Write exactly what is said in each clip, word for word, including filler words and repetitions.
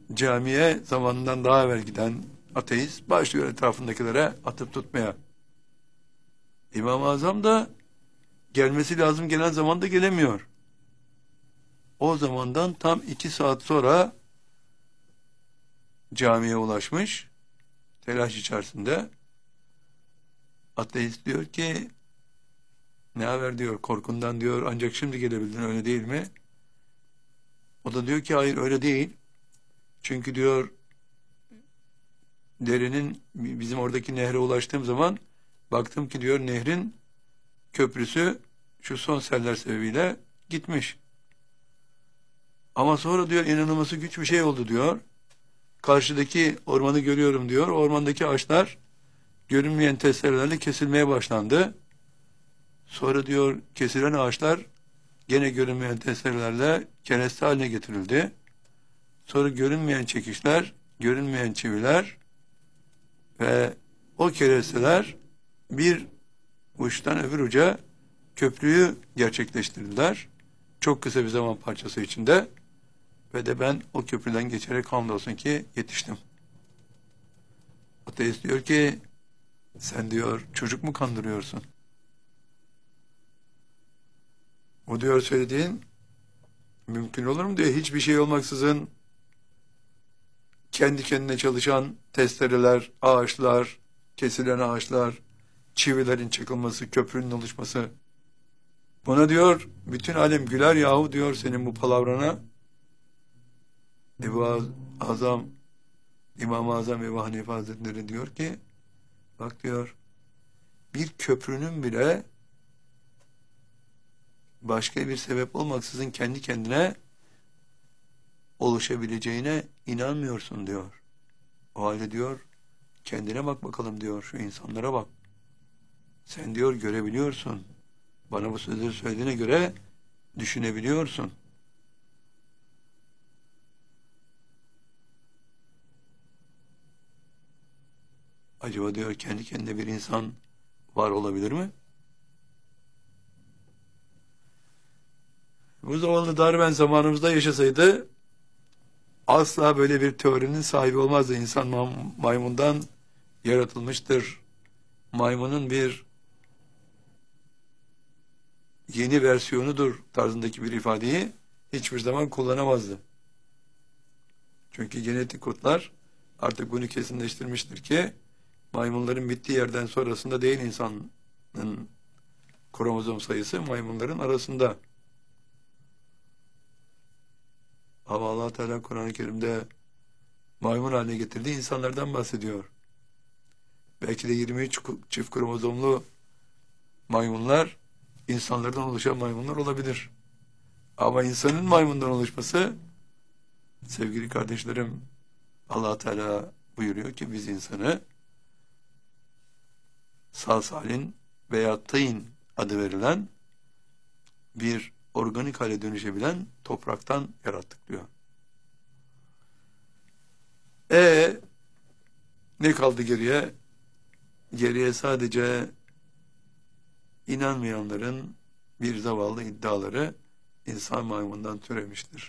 camiye zamanından daha evvel giden ateist başlıyor etrafındakilere atıp tutmaya. İmam-ı Azam da gelmesi lazım gelen zamanda gelemiyor. O zamandan tam iki saat sonra camiye ulaşmış, telaş içerisinde. Ateist diyor ki, ne haber diyor, korkundan diyor, ancak şimdi gelebildin, öyle değil mi? O da diyor ki, hayır öyle değil. Çünkü diyor, derinin, bizim oradaki nehre ulaştığım zaman, baktım ki diyor, nehrin köprüsü şu son seller sebebiyle gitmiş. Ama sonra diyor, inanılması güç bir şey oldu diyor. Karşıdaki ormanı görüyorum diyor. Ormandaki ağaçlar görünmeyen testerelerle kesilmeye başlandı. Sonra diyor, kesilen ağaçlar gene görünmeyen testerelerle kereste haline getirildi. Sonra görünmeyen çekişler, görünmeyen çiviler ve o keresteler bir uçtan öbür uca köprüyü gerçekleştirdiler. Çok kısa bir zaman parçası içinde. Ve de ben o köprüden geçerek hamdolsun ki yetiştim. Ateist diyor ki, sen diyor çocuk mu kandırıyorsun? O diyor, söylediğin mümkün olur mu diyor, hiçbir şey olmaksızın kendi kendine çalışan testereler, ağaçlar, kesilen ağaçlar, çivilerin çakılması, köprünün oluşması. Buna diyor bütün alem güler yahu diyor senin bu palavrana. Ebu Azam, İmam-ı Azam Ebu Hanife Hazretleri diyor ki, bak diyor, bir köprünün bile başka bir sebep olmaksızın kendi kendine oluşabileceğine inanmıyorsun diyor. O halde diyor, kendine bak bakalım diyor, şu insanlara bak. Sen diyor görebiliyorsun. Bana bu sözleri söylediğine göre düşünebiliyorsun. Acaba diyor, kendi kendine bir insan var olabilir mi? Bu zamanlı Darwin zamanımızda yaşasaydı asla böyle bir teorinin sahibi olmazdı. İnsan maymundan yaratılmıştır. Maymunun bir yeni versiyonudur tarzındaki bir ifadeyi hiçbir zaman kullanamazdı. Çünkü genetik kodlar artık bunu kesinleştirmiştir ki maymunların bittiği yerden sonrasında değil insanın kromozom sayısı maymunların arasında. Ama Allah Teala Kur'an-ı Kerim'de maymun haline getirdiği insanlardan bahsediyor. Belki de yirmi üç çift kromozomlu maymunlar insanlardan oluşan maymunlar olabilir. Ama insanın maymundan oluşması, sevgili kardeşlerim, Allah Teala buyuruyor ki biz insanı salsalin veya tîn adı verilen bir organik hale dönüşebilen topraktan yarattık diyor. E ne kaldı geriye? Geriye sadece inanmayanların bir zavallı iddiaları insan maymundan türemiştir.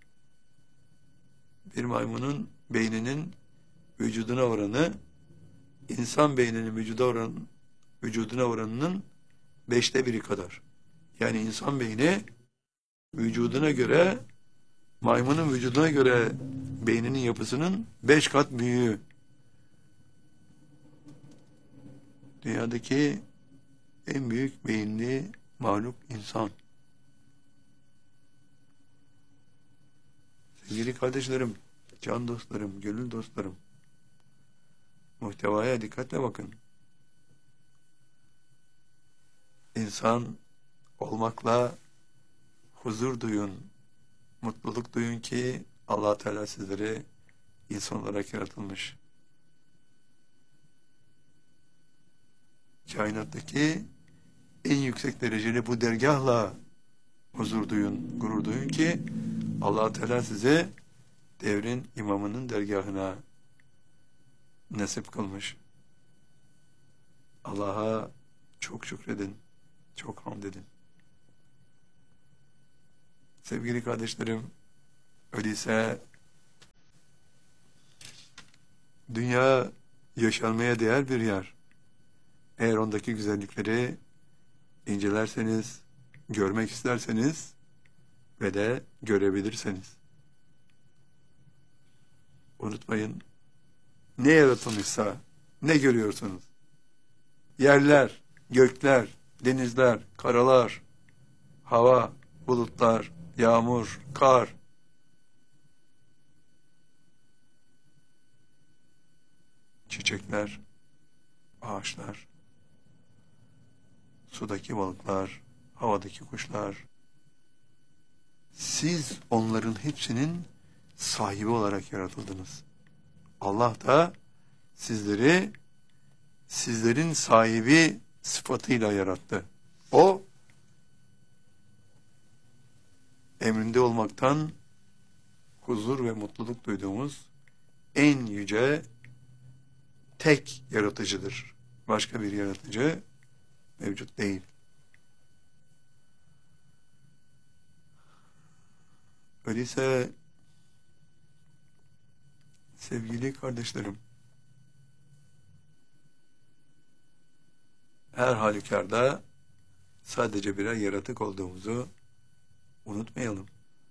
Bir maymunun beyninin vücuduna oranı insan beyninin vücuda oran, vücuduna oranının beşte biri kadar. Yani insan beyni vücuduna göre, maymunun vücuduna göre beyninin yapısının beş kat büyüğü. Dünyadaki en büyük beyinli mahluk insan. Sevgili kardeşlerim, can dostlarım, gönül dostlarım, muhtevaya dikkatle bakın. İnsan olmakla huzur duyun, mutluluk duyun ki Allah Teala sizleri insan olarak yaratılmış. Kainattaki en yüksek dereceli bu dergahla huzur duyun, gurur duyun ki Allah Teala size devrin imamının dergahına nasip kılmış. Allah'a çok şükredin, çok hamd edin. Sevgili kardeşlerim, öyleyse yaşanmaya değer bir yer. Eğer ondaki güzellikleri incelerseniz, görmek isterseniz ve de görebilirseniz. Unutmayın, ne yaratılmışsa, ne görüyorsunuz? Yerler, gökler, denizler, karalar, hava, bulutlar, yağmur, kar, çiçekler, ağaçlar, sudaki balıklar, havadaki kuşlar. Siz onların hepsinin sahibi olarak yaratıldınız. Allah da sizleri sizlerin sahibi sıfatıyla yarattı. O, emrinde olmaktan huzur ve mutluluk duyduğumuz en yüce tek yaratıcıdır. Başka bir yaratıcı mevcut değil. Öyleyse sevgili kardeşlerim, her halükarda sadece birer yaratık olduğumuzu unutmayalım.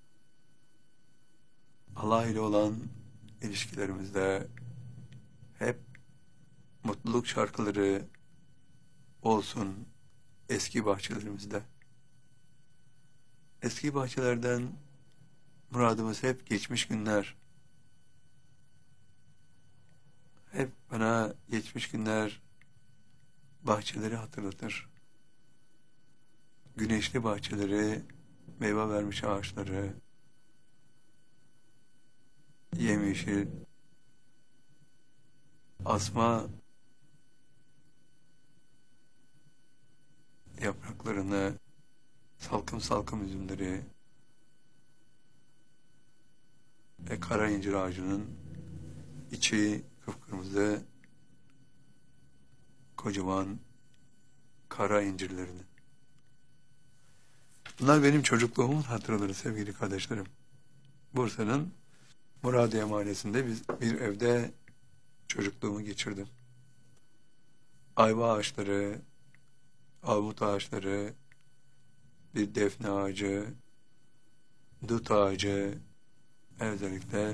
Allah ile olan ilişkilerimizde hep mutluluk şarkıları olsun eski bahçelerimizde. Eski bahçelerden muradımız hep geçmiş günler. Hep bana geçmiş günler bahçeleri hatırlatır. Güneşli bahçeleri, meyve vermiş ağaçları, yemyeşil, asma yapraklarını, salkım salkım üzümleri ve kara incir ağacının içi kıpkırmızı kocaman kara incirlerini. Bunlar benim çocukluğumun hatıraları sevgili kardeşlerim. Bursa'nın Muradiye Mahallesi'nde biz bir evde çocukluğumu geçirdim. Ayva ağaçları, armut ağaçları, bir defne ağacı, dut ağacı, özellikle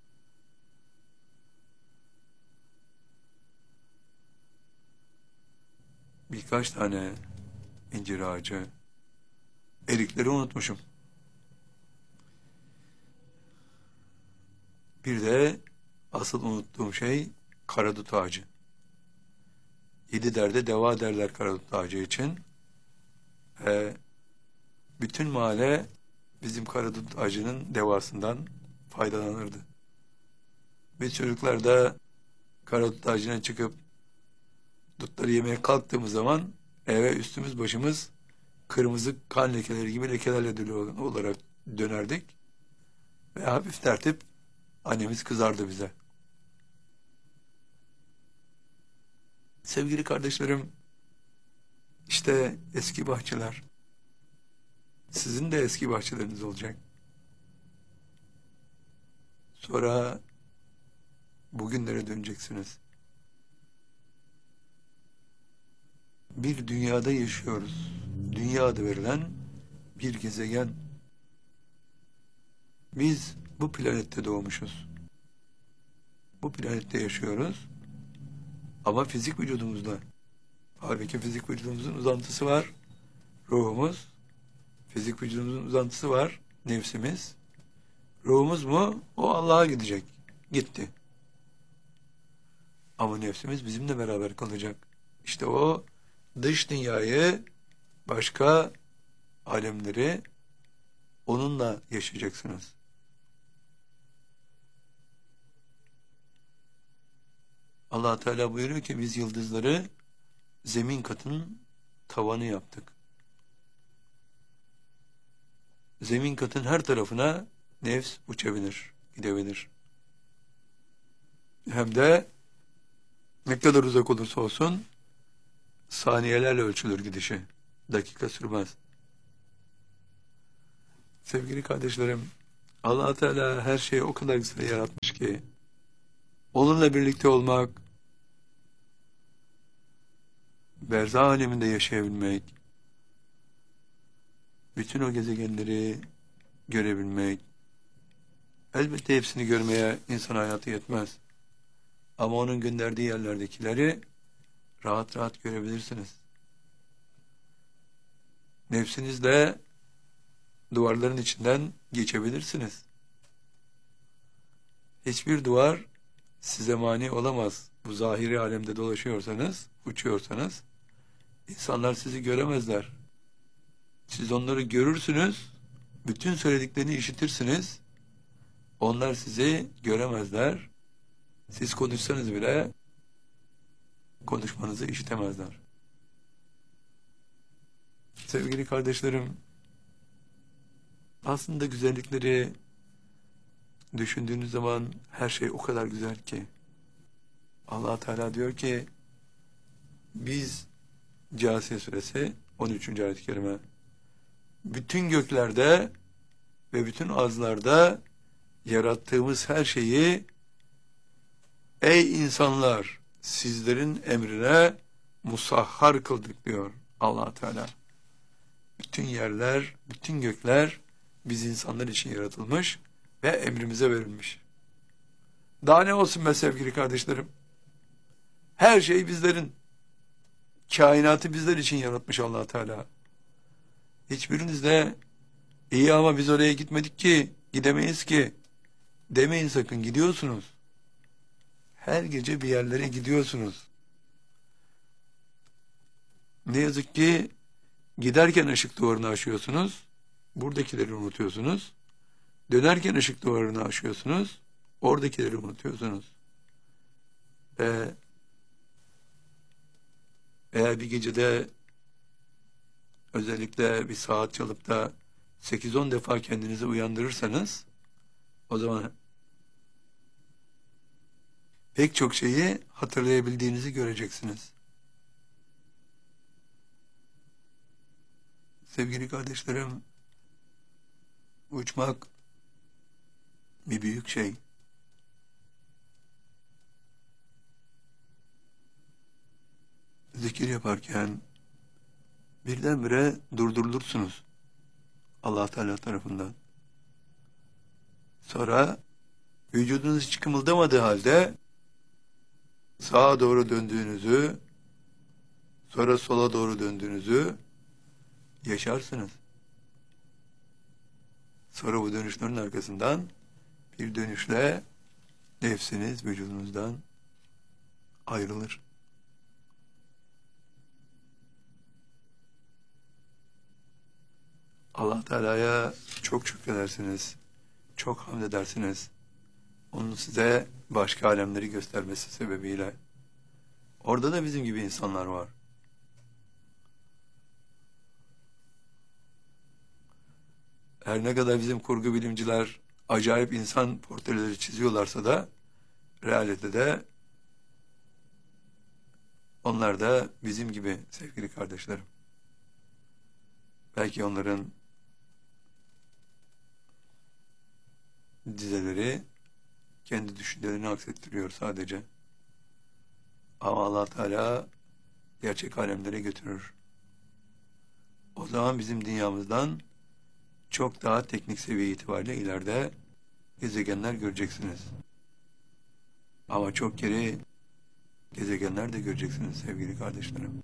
birkaç tane incir ağacı, erikleri unutmuşum. Bir de asıl unuttuğum şey karadut ağacı. Yedi derde deva derler karadut ağacı için. Ve bütün mahalle bizim karadut ağacının devasından faydalanırdı. Biz çocuklar da karadut ağacına çıkıp dutları yemeye kalktığımız zaman eve üstümüz başımız kırmızı kan lekeleri gibi lekelerle dolu olarak dönerdik. Ve hafif tertip annemiz kızardı bize. Sevgili kardeşlerim, işte eski bahçeler. Sizin de eski bahçeleriniz olacak. Sonra bugünlere döneceksiniz. Bir dünyada yaşıyoruz. Dünya adı verilen bir gezegen. Biz bu planette doğmuşuz. Bu planette yaşıyoruz. Ama fizik vücudumuzda. Halbuki fizik vücudumuzun uzantısı var. Ruhumuz. Fizik vücudumuzun uzantısı var. Nefsimiz. Ruhumuz mu? O Allah'a gidecek. Gitti. Ama nefsimiz bizimle beraber kalacak. İşte o dış dünyayı, başka alemleri onunla yaşayacaksınız. Allah Teala buyuruyor ki biz yıldızları zemin katının tavanı yaptık. Zemin katın her tarafına nefs uçabilir, gidebilir. Hem de ne kadar uzak olursa olsun saniyelerle ölçülür gidişi. Dakika sürmez. Sevgili kardeşlerim, Allah Teala her şeyi o kadar güzel yaratmış ki onunla birlikte olmak, berzah aleminde yaşayabilmek, bütün o gezegenleri görebilmek, elbette hepsini görmeye insan hayatı yetmez. Ama onun gönderdiği yerlerdekileri rahat rahat görebilirsiniz. Nefsinizle duvarların içinden geçebilirsiniz. Hiçbir duvar size mani olamaz. Bu zahiri alemde dolaşıyorsanız, uçuyorsanız, insanlar sizi göremezler. Siz onları görürsünüz, bütün söylediklerini işitirsiniz. Onlar sizi göremezler. Siz konuşsanız bile konuşmanızı işitemezler. Sevgili kardeşlerim, aslında güzellikleri düşündüğünüz zaman her şey o kadar güzel ki. Allah Teala diyor ki, biz Câsiye suresi on üçüncü ayet-i kerime, bütün göklerde ve bütün arzlarda yarattığımız her şeyi, ey insanlar, sizlerin emrine musahhar kıldık diyor Allah Teala. Bütün yerler, bütün gökler biz insanlar için yaratılmış ve emrimize verilmiş. Daha ne olsun be sevgili kardeşlerim? Her şey bizlerin, kainatı bizler için yaratmış Allah Teala. Hiçbiriniz de iyi ama biz oraya gitmedik ki, gidemeyiz ki demeyin sakın, gidiyorsunuz. Her gece bir yerlere gidiyorsunuz. Ne yazık ki giderken ışık duvarını aşıyorsunuz, buradakileri unutuyorsunuz. Dönerken ışık duvarını aşıyorsunuz, oradakileri unutuyorsunuz. Ee, eğer bir gecede özellikle bir saat çalıp da sekiz on defa kendinizi uyandırırsanız, o zaman pek çok şeyi hatırlayabildiğinizi göreceksiniz. Sevgili kardeşlerim, uçmak bir büyük şey. Zikir yaparken birdenbire durdurulursunuz Allah Teala tarafından. Sonra vücudunuz hiç kımıldamadığı halde sağa doğru döndüğünüzü, sonra sola doğru döndüğünüzü yaşarsınız. Sonra bu dönüşlerin arkasından bir dönüşle nefsiniz vücudunuzdan ayrılır. Allah Teala'ya çok şükredersiniz, çok hamd edersiniz. Onun size başka alemleri göstermesi sebebiyle. Orada da bizim gibi insanlar var. Her ne kadar bizim kurgu bilimciler acayip insan portreleri çiziyorlarsa da realitede onlar da bizim gibi sevgili kardeşlerim. Belki onların dizeleri kendi düşüncelerini aksettiriyor sadece. Ama Allah Teala gerçek alemlere götürür. O zaman bizim dünyamızdan çok daha teknik seviye itibariyle ileride gezegenler göreceksiniz. Ama çok geri gezegenler de göreceksiniz sevgili kardeşlerim.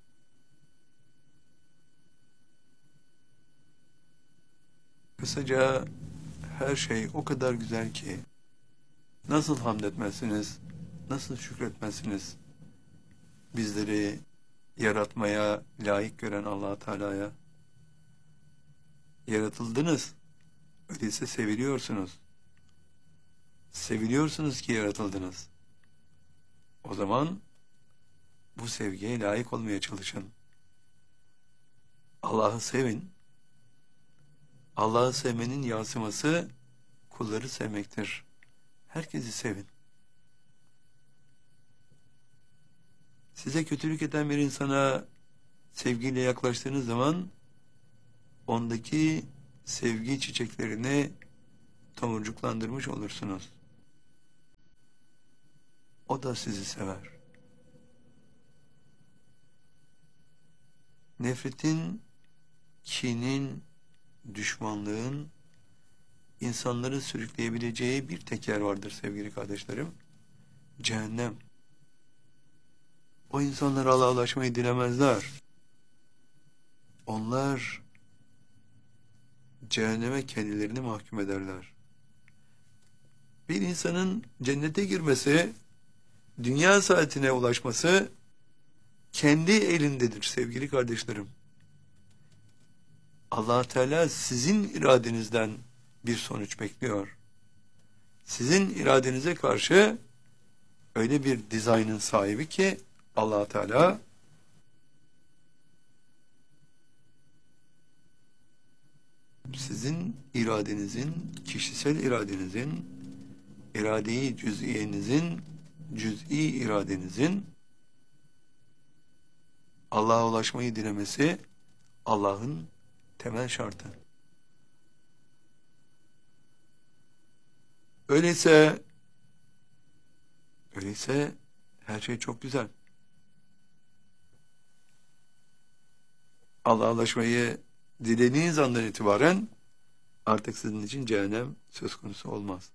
Kısaca her şey o kadar güzel ki nasıl hamd etmezsiniz, nasıl şükretmezsiniz bizleri yaratmaya layık gören Allah Teala'ya. Yaratıldınız, öyleyse seviliyorsunuz. Seviliyorsunuz ki yaratıldınız. O zaman bu sevgiye layık olmaya çalışın. Allah'ı sevin. Allah'ı sevmenin yansıması kulları sevmektir. Herkesi sevin. Size kötülük eden bir insana sevgiyle yaklaştığınız zaman ondaki sevgi çiçeklerini tomurcuklandırmış olursunuz. O da sizi sever. Nefretin, kinin, düşmanlığın insanları sürükleyebileceği bir tek yer vardır sevgili kardeşlerim. Cehennem. O insanlar Allah'a ulaşmayı dilemezler. Onlar cehenneme kendilerini mahkum ederler. Bir insanın cennete girmesi, dünya saadetine ulaşması kendi elindedir sevgili kardeşlerim. Allah Teala sizin iradenizden bir sonuç bekliyor. Sizin iradenize karşı öyle bir dizaynın sahibi ki Allah Teala sizin iradenizin, kişisel iradenizin, irade-i cüz'iyenizin, cüz'i iradenizin Allah'a ulaşmayı dilemesi Allah'ın temel şartı. Öyleyse öyleyse her şey çok güzel. Allah'a ulaşmayı dilediğiniz andan itibaren artık sizin için cehennem söz konusu olmaz.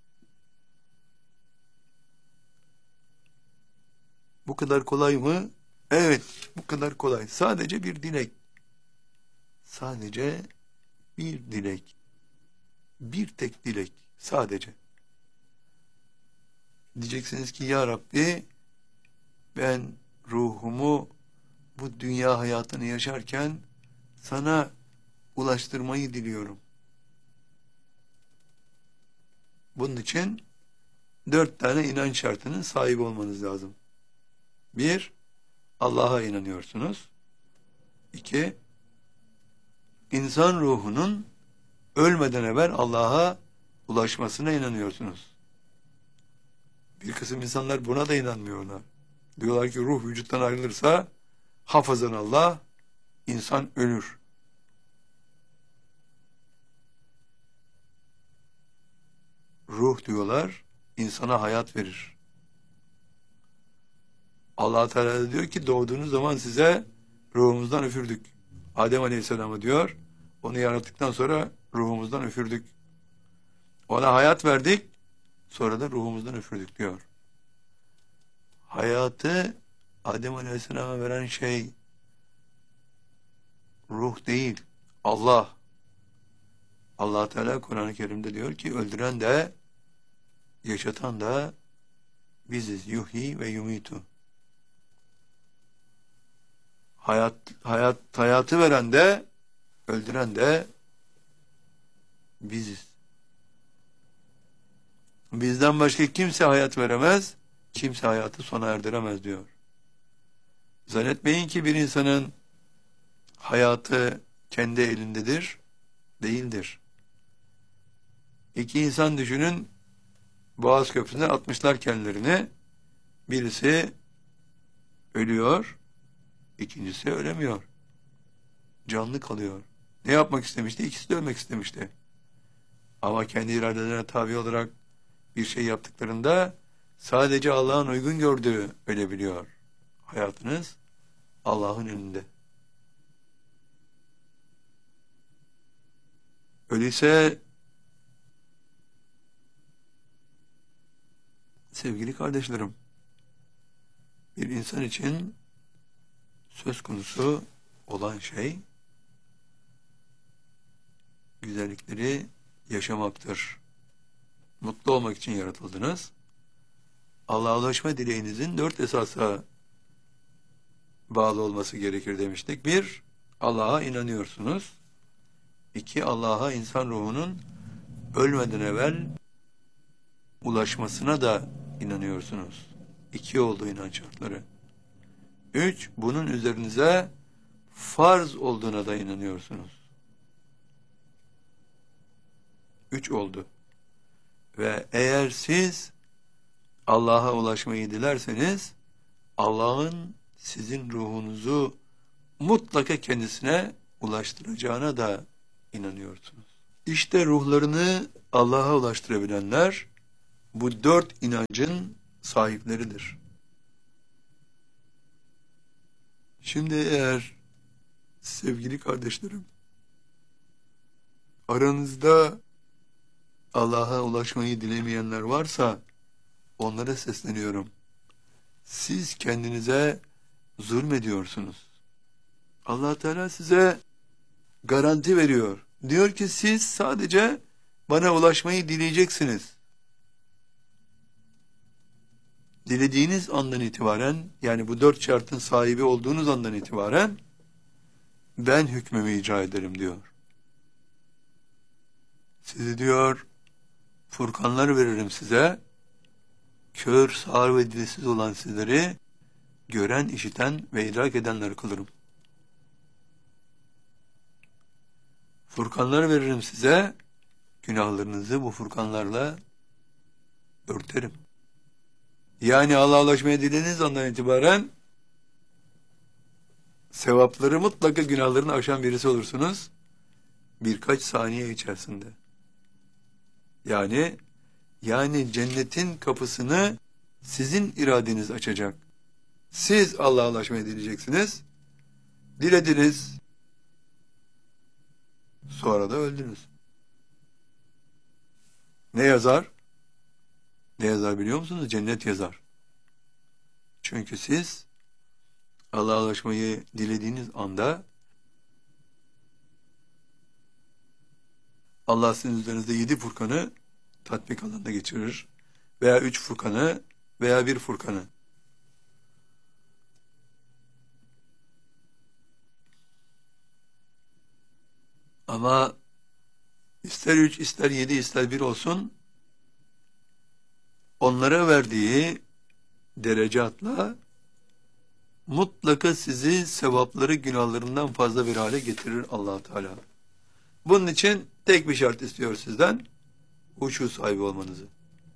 Bu kadar kolay mı? Evet, bu kadar kolay. Sadece bir dilek. Sadece bir dilek. Bir tek dilek. Sadece. Diyeceksiniz ki ya Rabbi, ben ruhumu bu dünya hayatını yaşarken sana ulaştırmayı diliyorum. Bunun için dört tane inanç şartının sahibi olmanız lazım. Bir, Allah'a inanıyorsunuz. İki, insan ruhunun ölmeden evvel Allah'a ulaşmasına inanıyorsunuz. Bir kısım insanlar buna da inanmıyorlar. Diyorlar ki ruh vücuttan ayrılırsa hafızan Allah, insan ölür. Ruh diyorlar, insana hayat verir. Allah Teala diyor ki doğduğunuz zaman size ruhumuzdan üfürdük. Adem Aleyhisselam'ı diyor, onu yarattıktan sonra ruhumuzdan üfürdük. Ona hayat verdik, sonra da ruhumuzdan üfürdük diyor. Hayatı Adem Aleyhisselam'a veren şey ruh değil, Allah. Allah Teala Kur'an-ı Kerim'de diyor ki öldüren de yaşatan da biziz. Yuhyi ve yumitu. Hayat, hayat, hayatı veren de öldüren de biziz. Bizden başka kimse hayat veremez, kimse hayatı sona erdiremez diyor. Zannetmeyin ki bir insanın hayatı kendi elindedir, değildir. İki insan düşünün, Boğaz Köprüsü'nden atmışlar kendilerini. Birisi ölüyor, ikincisi ölemiyor. Canlı kalıyor. Ne yapmak istemişti? İkisi de ölmek istemişti. Ama kendi iradelerine tabi olarak bir şey yaptıklarında sadece Allah'ın uygun gördüğü ölebiliyor. Hayatınız Allah'ın elinde. Öyleyse sevgili kardeşlerim, bir insan için söz konusu olan şey güzellikleri yaşamaktır. Mutlu olmak için yaratıldınız. Allah'a ulaşma dileğinizin dört esasa bağlı olması gerekir demiştik. Bir, Allah'a inanıyorsunuz. İki, Allah'a insan ruhunun ölmeden evvel ulaşmasına da inanıyorsunuz. İki oldu inanç şartları. Üç, bunun üzerinize farz olduğuna da inanıyorsunuz. Üç oldu. Ve eğer siz Allah'a ulaşmayı dilerseniz Allah'ın sizin ruhunuzu mutlaka kendisine ulaştıracağına da inanıyorsunuz. İşte ruhlarını Allah'a ulaştırabilenler bu dört inancın sahipleridir. Şimdi eğer Sevgili kardeşlerim, aranızda Allah'a ulaşmayı dilemeyenler varsa onlara sesleniyorum. Siz kendinize zulmediyorsunuz. Allah Teala size garanti veriyor. Diyor ki siz sadece bana ulaşmayı dileyeceksiniz. Dilediğiniz andan itibaren, yani bu dört şartın sahibi olduğunuz andan itibaren ben hükmümü icra ederim diyor. Sizi diyor Furkanlar veririm size, kör, sağır ve dilsiz olan sizleri gören, işiten ve idrak edenler kılırım. Furkanlar veririm size, günahlarınızı bu furkanlarla örterim. Yani Allah'a ulaşmaya dilediğiniz andan itibaren sevapları mutlaka günahlarını aşan birisi olursunuz birkaç saniye içerisinde. Yani yani cennetin kapısını sizin iradeniz açacak. Siz Allah'a ulaşmaya dileyeceksiniz. Dilediniz. Sonra da öldünüz. Ne yazar? Ne yazar biliyor musunuz? Cennet yazar. Çünkü siz Allah'a ulaşmayı dilediğiniz anda Allah sizin üzerinizde yedi Furkan'ı tatbik alanına geçirir. Veya üç Furkan'ı veya bir Furkan'ı. Ama ister üç, ister yedi, ister bir olsun, onlara verdiği derecatla mutlaka sizi sevapları günahlarından fazla bir hale getirir Allah Teala. Bunun için tek bir şart istiyor sizden, huşu sahibi olmanızı.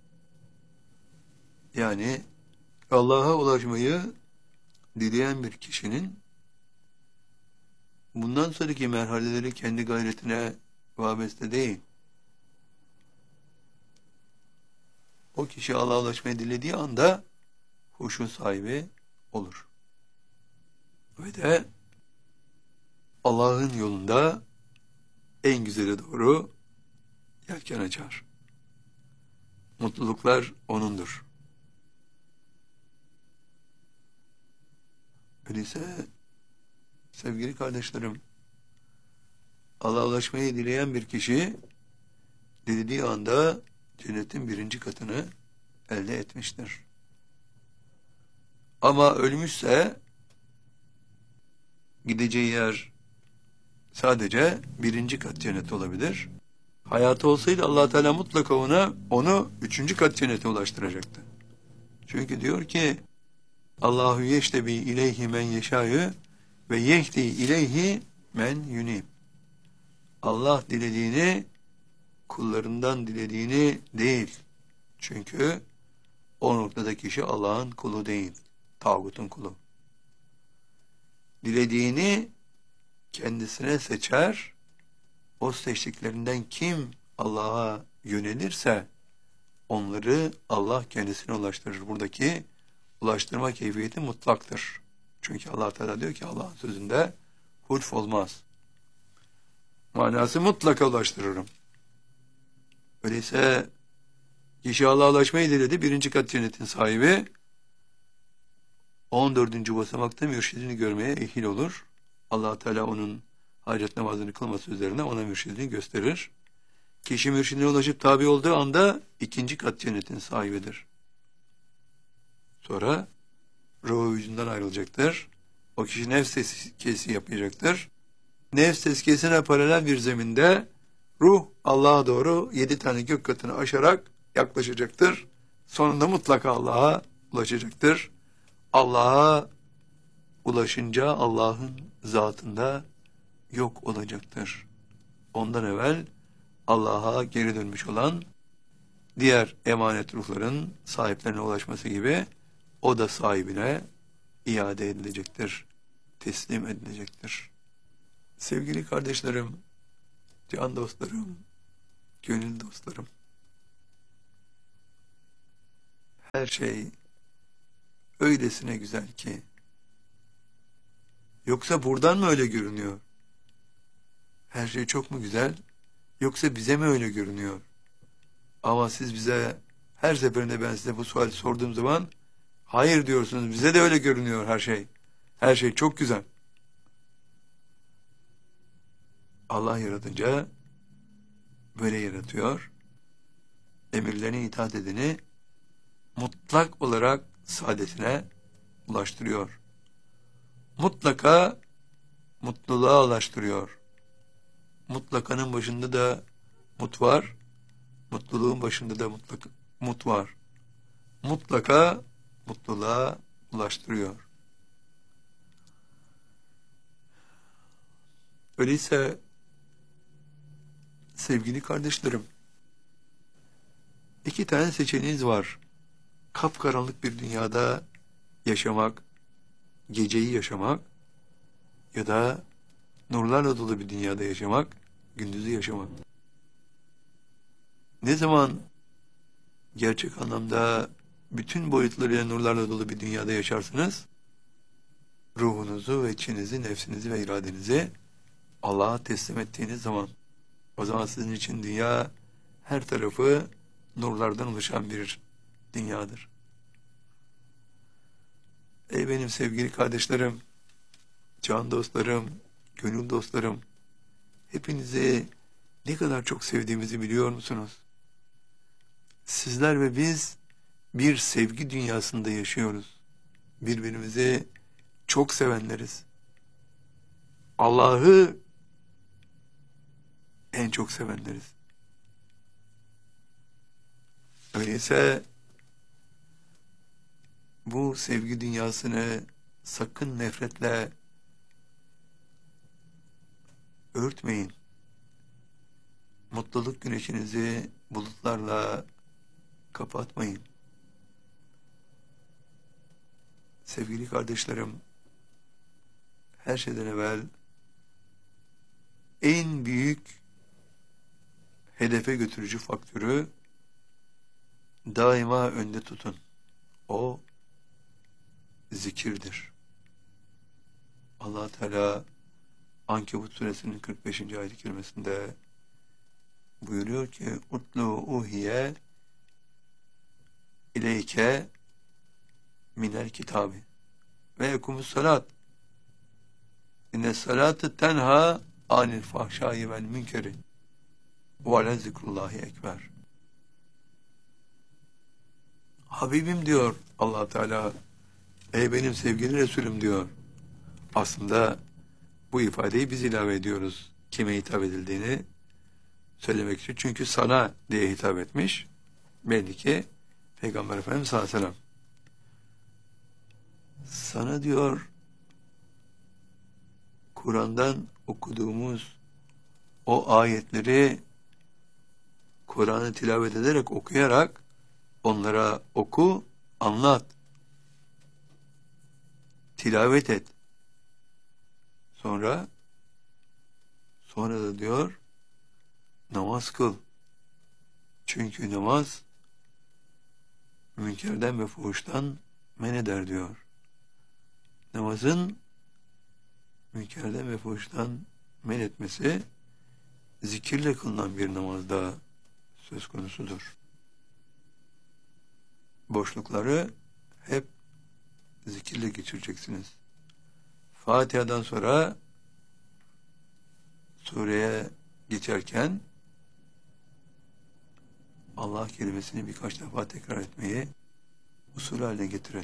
Yani Allah'a ulaşmayı dileyen bir kişinin bundan sonraki merhaleleri kendi gayretine vabeste değil. O kişi Allah'a ulaşmayı dilediği anda huşu sahibi olur. Ve de Allah'ın yolunda en güzele doğru yelken açar. Mutluluklar O'nundur. Öyleyse sevgili kardeşlerim, Allah'a ulaşmayı dileyen bir kişi dilediği anda cennetin birinci katını elde etmiştir. Ama ölmüşse gideceği yer sadece birinci kat cennet olabilir. Hayatı olsaydı Allah Teala mutlaka ona onu üçüncü kat cennete ulaştıracaktı. Çünkü diyor ki Allahu yeştebi ileyhi men yeşâ'yü ve yehdi ileyhi men yunib. Allah dilediğini kullarından dilediğini değil. Çünkü o noktada kişi Allah'ın kulu değil. Tağutun kulu. Dilediğini kendisine seçer. O seçtiklerinden kim Allah'a yönelirse onları Allah kendisine ulaştırır. Buradaki ulaştırma keyfiyeti mutlaktır. Çünkü Allah Teala diyor ki Allah'ın sözünde hulf olmaz. Manası mutlaka ulaştırırım. Öyleyse kişi Allah'a ulaşmayı diledi. Birinci kat cennetin sahibi on dördüncü basamakta mürşidini görmeye ehil olur. Allah Teala onun hacet namazını kılması üzerine ona mürşidini gösterir. Kişi mürşidine ulaşıp tabi olduğu anda ikinci kat cennetin sahibidir. Sonra ruhu vücudundan ayrılacaktır. O kişi nefs tezkiyesi yapacaktır. Nefs tezkiyesine paralel bir zeminde ruh Allah'a doğru yedi tane gök katını aşarak yaklaşacaktır. Sonunda mutlaka Allah'a ulaşacaktır. Allah'a ulaşınca Allah'ın zatında yok olacaktır. Ondan evvel Allah'a geri dönmüş olan diğer emanet ruhların sahiplerine ulaşması gibi o da sahibine iade edilecektir, teslim edilecektir. Sevgili kardeşlerim, can dostlarım, gönül dostlarım, her şey öylesine güzel ki Yoksa buradan mı öyle görünüyor? Her şey çok mu güzel? Yoksa bize mi öyle görünüyor? Ama siz bize her seferinde ben size bu suali sorduğum zaman hayır diyorsunuz. Bize de öyle görünüyor her şey. Her şey çok güzel. Allah yaratınca böyle yaratıyor. Emirlerine itaat edeni mutlak olarak saadetine ulaştırıyor. Mutlaka mutluluğa ulaştırıyor. Mutlakanın başında da mut var. Mutluluğun başında da mutlak, mut var. Mutlaka mutluluğa ulaştırıyor. Öyleyse sevgili kardeşlerim, iki tane seçeneğiniz var. Kapkaranlık bir dünyada yaşamak, geceyi yaşamak ya da nurlarla dolu bir dünyada yaşamak, gündüzü yaşamak. Ne zaman gerçek anlamda bütün boyutlarıyla nurlarla dolu bir dünyada yaşarsınız, ruhunuzu ve içinizi, nefsinizi ve iradenizi Allah'a teslim ettiğiniz zaman, o zaman sizin için dünya her tarafı nurlardan oluşan bir dünyadır. Ey benim sevgili kardeşlerim, can dostlarım, gönül dostlarım, hepinizi ne kadar çok sevdiğimizi biliyor musunuz? Sizler ve biz bir sevgi dünyasında yaşıyoruz. Birbirimizi çok sevenleriz. Allah'ı en çok sevenleriz. Öyleyse bu sevgi dünyasını sakın nefretle örtmeyin. Mutluluk güneşinizi bulutlarla kapatmayın. Sevgili kardeşlerim, her şeyden evvel en büyük hedefe götürücü faktörü daima önde tutun. O zikirdir. Allah Teala Ankebut suresinin kırk beşinci ayet-i kerimesinde buyuruyor ki utlu uhiye ileyke minel kitabi ve yekumus salat inne salatı tenha anil fahşai vel münkeri ve le zikrullahi ekber. Habibim diyor Allah Teala, ey benim sevgili Resulüm diyor. Aslında bu ifadeyi biz ilave ediyoruz kime hitap edildiğini söylemek için. Çünkü sana diye hitap etmiş. Belli ki Peygamber Efendimiz sallallahu aleyhi ve sellem. Sana diyor Kur'an'dan okuduğumuz o ayetleri Kur'an'ı tilavet ederek, okuyarak onlara oku, anlat. Tilavet et. Sonra sonra da diyor namaz kıl. Çünkü namaz münkerden ve fuhuştan men eder diyor. Namazın münkerden ve fuhuştan men etmesi zikirle kılınan bir namazda söz konusudur. Boşlukları hep zikirle geçireceksiniz. Fatiha'dan sonra sureye geçerken Allah kelimesini birkaç defa tekrar etmeyi usul haline getirin.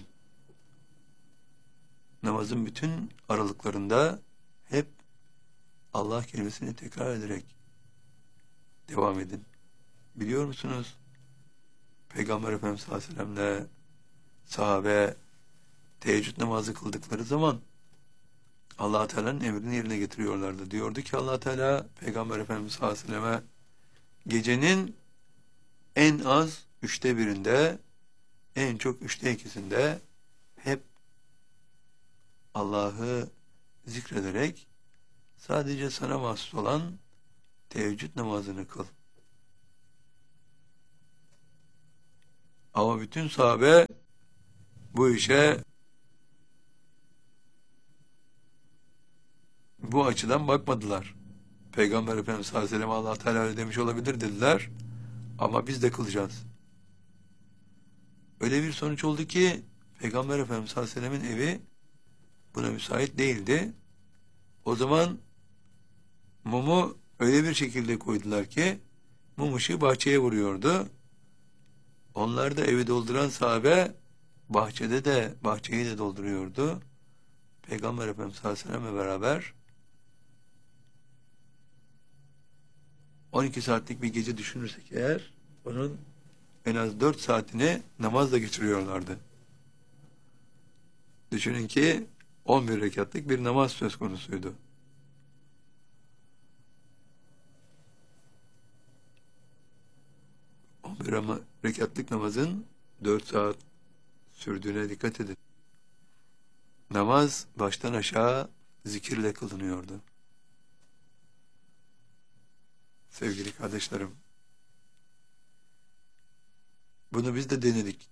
Namazın bütün aralıklarında hep Allah kelimesini tekrar ederek devam edin. Biliyor musunuz? Peygamber Efendimiz sallallahu aleyhi ve sellem'le sahabe teheccüd namazı kıldıkları zaman Allah Teala'nın emrini yerine getiriyorlardı. Diyordu ki Allah Teala Peygamber Efendimiz sallallahu aleyhi ve selleme gecenin en az üçte birinde, en çok üçte ikisinde hep Allah'ı zikrederek sadece sana mahsus olan teheccüd namazını kıl. Ama bütün sahabe bu işe bu açıdan bakmadılar. Peygamber Efendimiz sallallahu aleyhi ve sellem Allah Teala öyle demiş olabilir dediler. Ama biz de kılacağız. Öyle bir sonuç oldu ki Peygamber Efendimiz sallallahu aleyhi ve sellemin evi buna müsait değildi. O zaman mumu öyle bir şekilde koydular ki mum ışığı bahçeye vuruyordu. Onlar da evi dolduran sahabe bahçede de bahçeyi de dolduruyordu. Peygamber Efendimiz sallallahu aleyhi ve sellem'le beraber on iki saatlik bir gece düşünürsek eğer onun en az dört saatini namazla geçiriyorlardı. Düşünün ki on bir rekatlık bir namaz söz konusuydu. on bir rekatlık namazın dört saat sürdüğüne dikkat edin. Namaz baştan aşağı zikirle kılınıyordu. Sevgili kardeşlerim, bunu biz de denedik.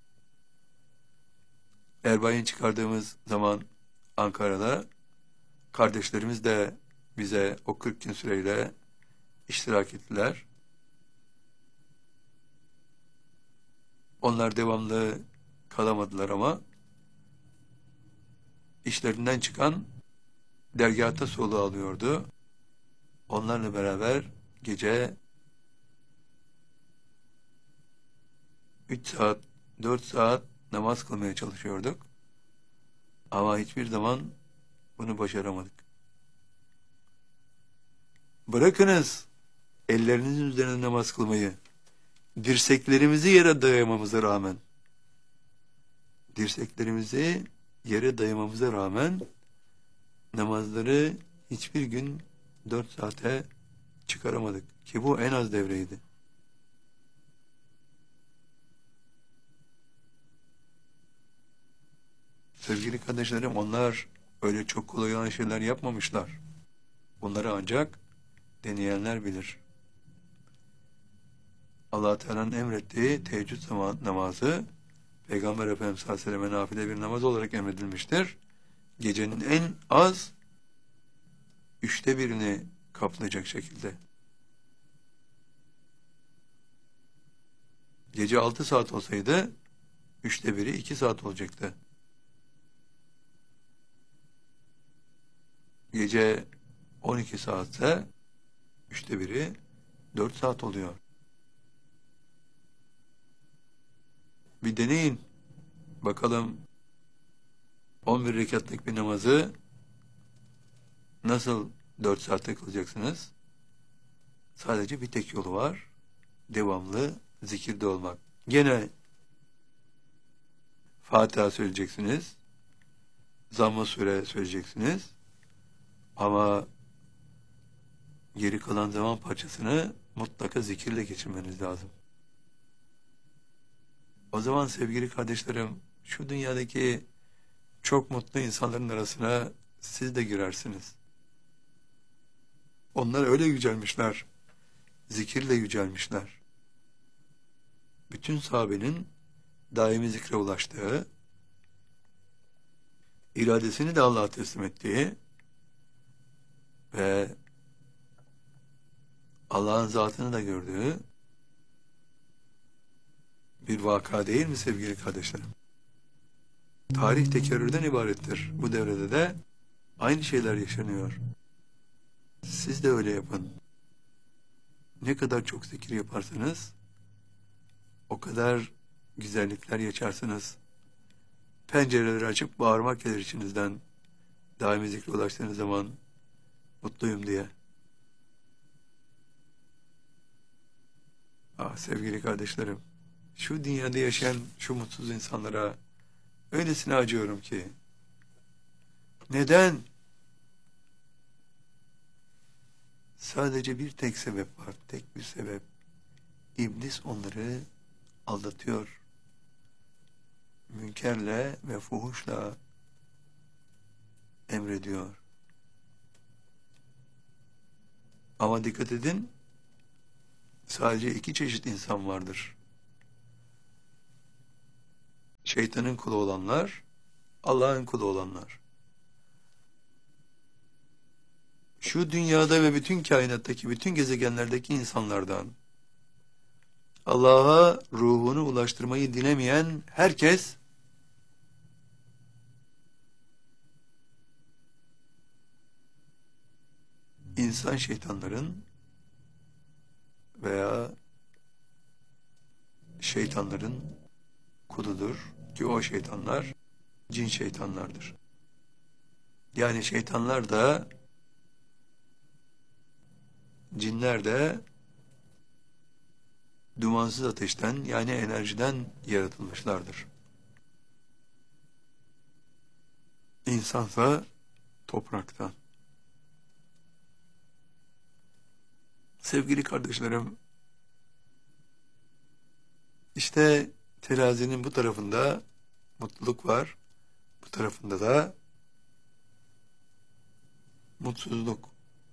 Erbay'ın çıkardığımız zaman Ankara'da kardeşlerimiz de bize o kırk gün süreyle iştirak ettiler. Onlar devamlı kalamadılar ama işlerinden çıkan dergâhta soluğu alıyordu. Onlarla beraber gece üç saat, dört saat namaz kılmaya çalışıyorduk. Ama hiçbir zaman bunu başaramadık. Bırakınız ellerinizin üzerine namaz kılmayı, dirseklerimizi yere dayamamıza rağmen, dirseklerimizi yere dayamamıza rağmen namazları hiçbir gün dört saate çıkaramadık. Ki bu en az devreydi. Sevgili kardeşlerim, onlar öyle çok kolay olan şeyler yapmamışlar. Bunları ancak deneyenler bilir. Allah Teala'nın emrettiği teheccüd namazı Peygamber Efendimiz sallallahu aleyhi ve sellem'e nafile bir namaz olarak emredilmiştir. Gecenin en az üçte birini kaplayacak şekilde. Gece altı saat olsaydı üçte biri iki saat olacaktı. Gece on iki saatse üçte biri dört saat oluyor. Bir deneyin. Bakalım on bir rekatlık bir namazı nasıl dört saatte kılacaksınız? Sadece bir tek yolu var. Devamlı zikirde olmak. Gene Fatiha söyleyeceksiniz. Zamm-ı Sure söyleyeceksiniz. Ama geri kalan zaman parçasını mutlaka zikirle geçirmeniz lazım. O zaman sevgili kardeşlerim, şu dünyadaki çok mutlu insanların arasına siz de girersiniz. Onlar öyle yücelmişler, zikirle yücelmişler. Bütün sahabenin daimi zikre ulaştığı, iradesini de Allah'a teslim ettiği ve Allah'ın zatını da gördüğü bir vaka değil mi sevgili kardeşlerim? Tarih tekerrürden ibarettir. Bu devrede de aynı şeyler yaşanıyor. Siz de öyle yapın. Ne kadar çok zikir yaparsanız o kadar güzellikler yaşarsınız. Pencereleri açıp bağırmak gelir içinizden. Daimi zikre ulaştığınız zaman mutluyum diye. Ah sevgili kardeşlerim, şu dünyada yaşayan şu mutsuz insanlara öylesine acıyorum ki. Neden? Sadece bir tek sebep var, tek bir sebep. İblis onları aldatıyor. Münkerle ve fuhuşla emrediyor. Ama dikkat edin, sadece iki çeşit insan vardır. Şeytanın kulu olanlar, Allah'ın kulu olanlar. şu dünyada ve bütün kainattaki, bütün gezegenlerdeki insanlardan Allah'a ruhunu ulaştırmayı dilemeyen herkes insan şeytanların veya şeytanların kuludur ki o şeytanlar cin şeytanlardır. Yani şeytanlar da cinler de dumansız ateşten yani enerjiden yaratılmışlardır. İnsansa topraktan. Sevgili kardeşlerim, işte terazinin bu tarafında mutluluk var, bu tarafında da mutsuzluk.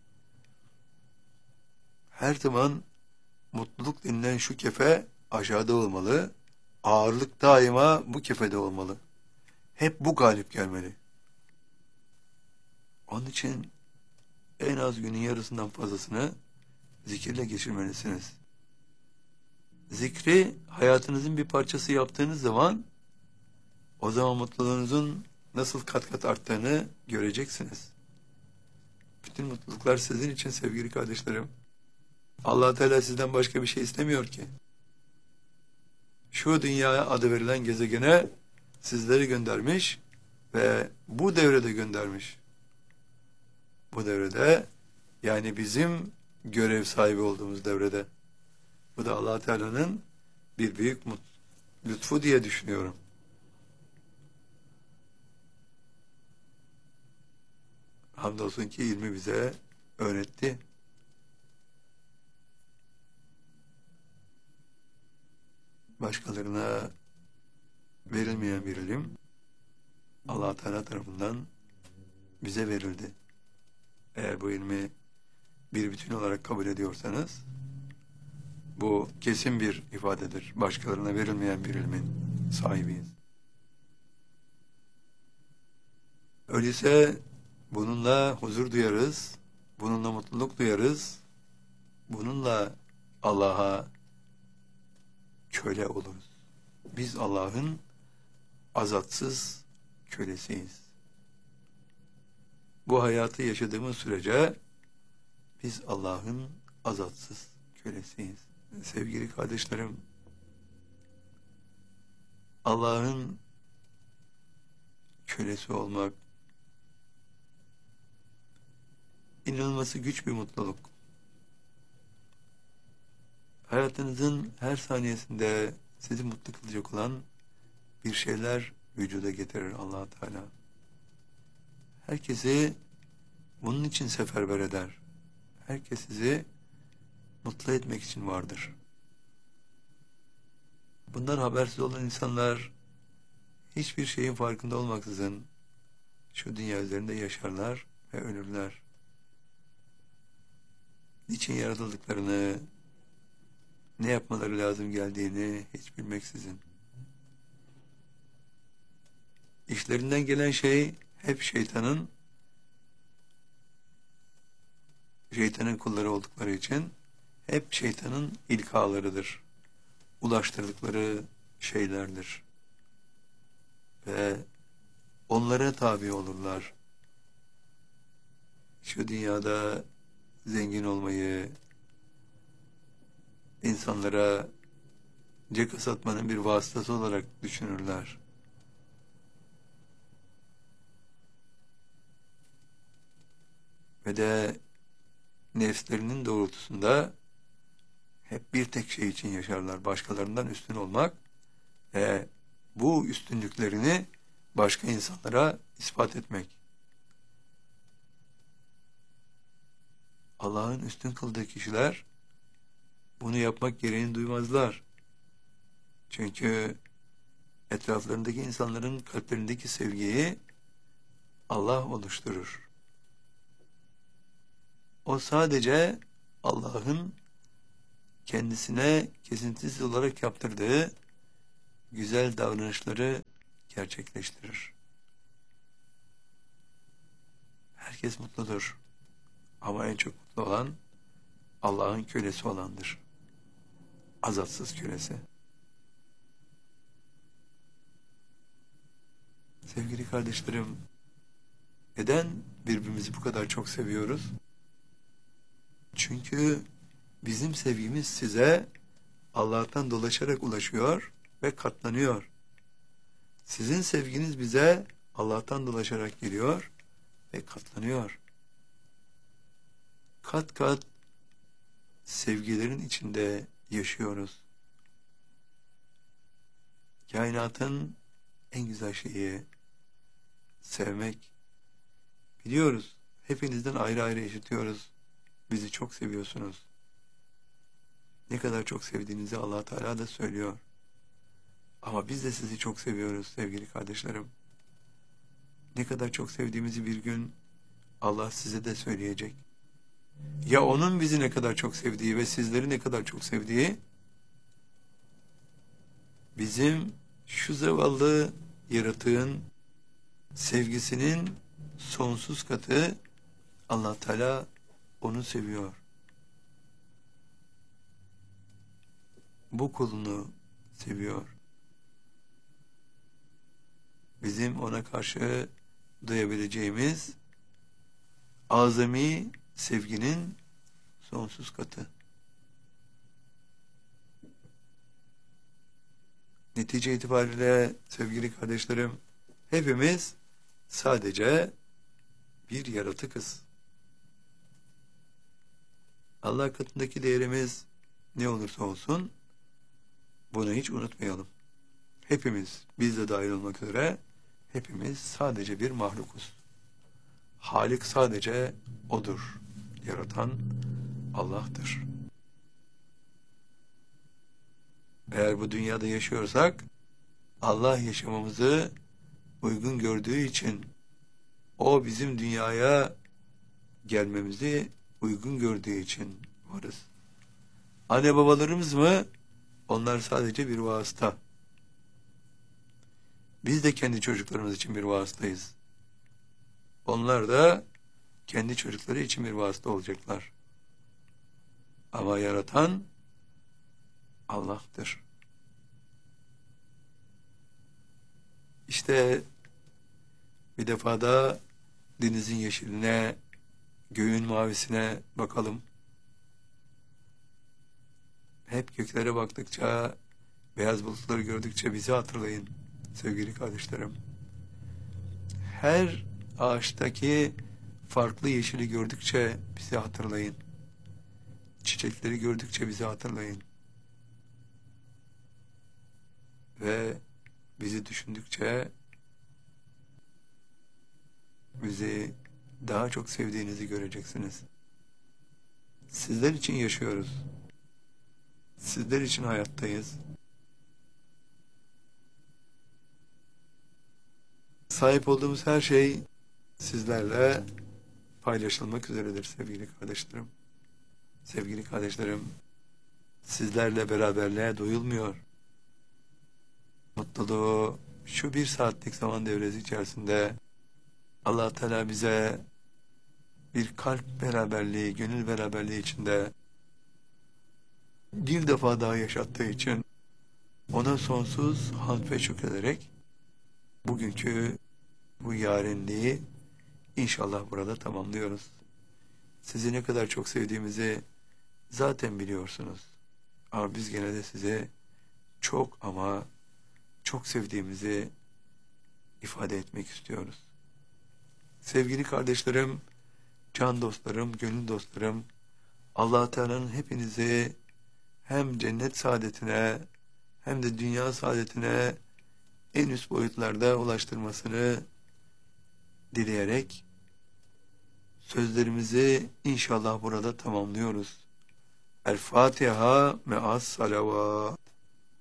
Her zaman mutluluk denilen şu kefe aşağıda olmalı, ağırlık daima bu kefede olmalı. Hep bu galip gelmeli. Onun için en az günün yarısından fazlasını zikirle geçirmelisiniz. Zikri hayatınızın bir parçası yaptığınız zaman o zaman mutluluğunuzun nasıl kat kat arttığını göreceksiniz. Bütün mutluluklar sizin için sevgili kardeşlerim. Allah Teala sizden başka bir şey istemiyor ki. Şu dünyaya adı verilen gezegene sizleri göndermiş ve bu devrede göndermiş. Bu devrede yani bizim görev sahibi olduğumuz devrede. Bu da Allah Teala'nın bir büyük lütfu diye düşünüyorum. Hamdolsun ki ilmi bize öğretti. Başkalarına verilmeyen bir ilim Allah Teala tarafından bize verildi. Eğer bu ilmi bir bütün olarak kabul ediyorsanız bu kesin bir ifadedir. Başkalarına verilmeyen bir ilmin sahibiyiz. Öyleyse bununla huzur duyarız, bununla mutluluk duyarız, bununla Allah'a köle oluruz. Biz Allah'ın azatsız kölesiyiz. Bu hayatı yaşadığımız sürece biz Allah'ın azatsız kölesiyiz. Sevgili kardeşlerim, Allah'ın kölesi olmak inanılması güç bir mutluluk. Hayatınızın her saniyesinde sizi mutlu kılacak olan bir şeyler vücuda getirir Allah Teala. Herkesi bunun için seferber eder. Herkes sizi mutlu etmek için vardır. Bundan habersiz olan insanlar hiçbir şeyin farkında olmaksızın şu dünya üzerinde yaşarlar ve ölürler. Niçin yaratıldıklarını, ne yapmaları lazım geldiğini hiç bilmeksizin. İşlerinden gelen şey hep şeytanın şeytanın kulları oldukları için hep şeytanın ilkalarıdır. Ulaştırdıkları şeylerdir. Ve onlara tabi olurlar. Şu dünyada zengin olmayı, insanlara ceka satmanın bir vasıtası olarak düşünürler. Ve de nefslerinin doğrultusunda hep bir tek şey için yaşarlar. Başkalarından üstün olmak ve bu üstünlüklerini başka insanlara ispat etmek. Allah'ın üstün kıldığı kişiler bunu yapmak gereğini duymazlar. Çünkü etraflarındaki insanların kalplerindeki sevgiyi Allah oluşturur. O sadece Allah'ın kendisine kesintisiz olarak yaptırdığı güzel davranışları gerçekleştirir. Herkes mutludur. Ama en çok mutlu olan Allah'ın kölesi olandır. Azatsız kölesi. Sevgili kardeşlerim, neden birbirimizi bu kadar çok seviyoruz? Çünkü bizim sevgimiz size Allah'tan dolaşarak ulaşıyor ve katlanıyor. Sizin sevginiz bize Allah'tan dolaşarak geliyor ve katlanıyor. Kat kat sevgilerin içinde yaşıyoruz. Kainatın en güzel şeyi sevmek. Biliyoruz, hepinizden ayrı ayrı işitiyoruz. Bizi çok seviyorsunuz. Ne kadar çok sevdiğinizi Allah Teala da söylüyor. Ama biz de sizi çok seviyoruz sevgili kardeşlerim. Ne kadar çok sevdiğimizi bir gün Allah size de söyleyecek. Ya onun bizi ne kadar çok sevdiği ve sizleri ne kadar çok sevdiği, bizim şu zavallı yaratığın sevgisinin sonsuz katı, Allah Teala onu seviyor. Bu kulunu seviyor. Bizim ona karşı duyabileceğimiz azami sevginin sonsuz katı. Netice itibariyle sevgili kardeşlerim, hepimiz sadece bir yaratıkız. Allah katındaki değerimiz ne olursa olsun bunu hiç unutmayalım. Hepimiz, biz de dahil olmak üzere, hepimiz sadece bir mahlukuz. Halik sadece O'dur. Yaratan Allah'tır. Eğer bu dünyada yaşıyorsak, Allah yaşamamızı uygun gördüğü için, O bizim dünyaya gelmemizi uygun gördüğü için varız. Anne babalarımız mı? Onlar sadece bir vasıta. Biz de kendi çocuklarımız için bir vasıtayız. Onlar da kendi çocukları için bir vasıta olacaklar. Ama yaratan Allah'tır. İşte bir defa da denizin yeşiline, göğün mavisine bakalım. Hep göklere baktıkça, beyaz bulutları gördükçe bizi hatırlayın sevgili kardeşlerim. Her ağaçtaki farklı yeşili gördükçe bizi hatırlayın. Çiçekleri gördükçe bizi hatırlayın. Ve bizi düşündükçe bizi daha çok sevdiğinizi göreceksiniz. Sizler için yaşıyoruz. Sizler için hayattayız. Sahip olduğumuz her şey sizlerle paylaşılmak üzeredir sevgili kardeşlerim. Sevgili kardeşlerim, sizlerle beraberliğe doyulmuyor. Mutluluğu şu bir saatlik zaman devresi içerisinde Allah Teala bize bir kalp beraberliği, gönül beraberliği içinde bir defa daha yaşattığı için ona sonsuz hamd ve şükrederek bugünkü bu yarenliği inşallah burada tamamlıyoruz. Sizi ne kadar çok sevdiğimizi zaten biliyorsunuz. Ama biz gene de size çok ama çok sevdiğimizi ifade etmek istiyoruz. Sevgili kardeşlerim, can dostlarım, gönül dostlarım, Allah Teala'nın hepinizi hem cennet saadetine hem de dünya saadetine en üst boyutlarda ulaştırmasını dileyerek sözlerimizi inşallah burada tamamlıyoruz. El Fatiha me'as salavat.